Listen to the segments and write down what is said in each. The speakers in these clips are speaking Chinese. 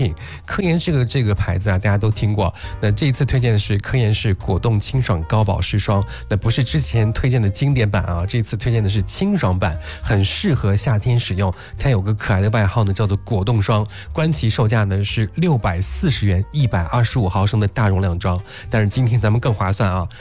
品。科颜氏的这个牌子啊，大家都听过。那这一次推荐的是科颜氏果冻清爽高保湿霜，那不是之前推荐的经典版啊，这一次推荐的是清爽版，很适合夏天使用。它有个可爱的外号呢，叫做果冻霜。官旗售价呢是640元，125毫升的大容量装。但是今天咱们更划算啊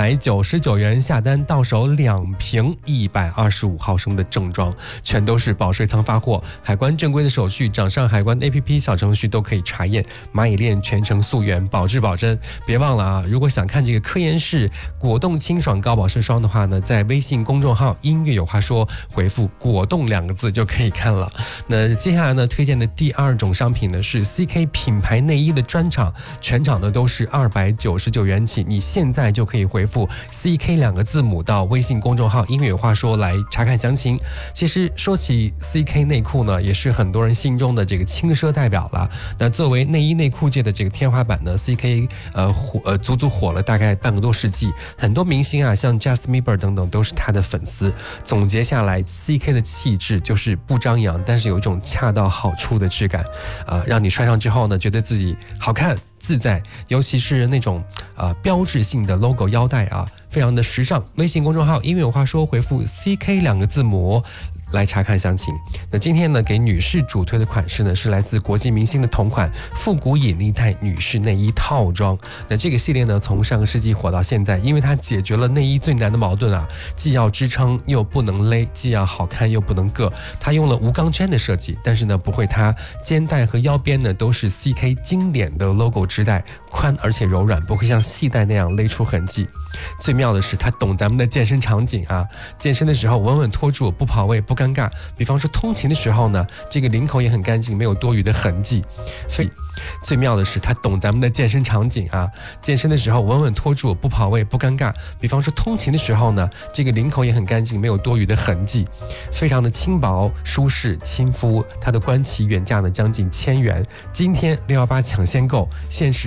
，199元下单到手2瓶125毫升的正装，全都是保税仓发货，海关正规的手续，掌上海关 APP 小程序都可以查验，蚂蚁链全程溯源，保质保真。别忘了啊，如果想看这个科颜氏果冻清爽高保湿霜的话呢，在微信公众号音乐有话说回复果冻2个字就可以看了。那接下来呢，推荐的第2种商品呢是 CK 品牌内衣的专场，全场呢都是299元起，你现在就可以回复 CK 2个字母到微信公众号音乐有话说来查看详情。其实说起 CK 内裤呢，也是很多人心中的这个轻奢代表了。那作为内衣内裤界的这个天花板呢， CK 足足火了大概半个多世纪，很多明星啊，像 Justin Bieber 等等都是他的粉丝。总结下来 CK 的气质就是不张扬，但是有一种恰到好处的质感，让你穿上之后呢，觉得自己好看自在，尤其是那种标志性的 logo 腰带啊，非常的时尚。微信公众号音乐有话说回复 CK 2个字母来查看详情。那今天呢，给女士主推的款式呢，是来自国际明星的同款复古引力带女士内衣套装。那这个系列呢，从上个世纪火到现在，因为它解决了内衣最难的矛盾啊，既要支撑又不能勒，既要好看又不能硌。它用了无钢圈的设计，但是呢不会塌，肩带和腰边呢都是 CK 经典的 logo 织带，宽而且柔软，不会像细带那样勒出痕迹。最妙的是它懂咱们的健身场景啊，健身的时候稳稳拖住，不跑位不尴尬。比方说通勤的时候呢，这个领口也很干净，没有多余的痕迹。所以最妙的是它懂咱们的健身场景啊，健身的时候稳稳拖住，不跑位不尴尬。比方说通勤的时候呢，这个领口也很干净，没有多余的痕迹，非常的轻薄舒适亲肤。它的官旗原价呢将近1000元，今天618抢先购，限时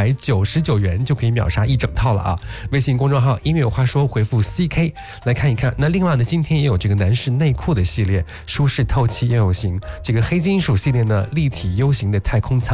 299元就可以秒杀一整套了啊！微信公众号音乐有话说回复 CK 来看一看。那另外呢，今天也有这个男士内裤的系列，舒适透气又有型。这个黑金属系列呢，立体 U 型的太空舱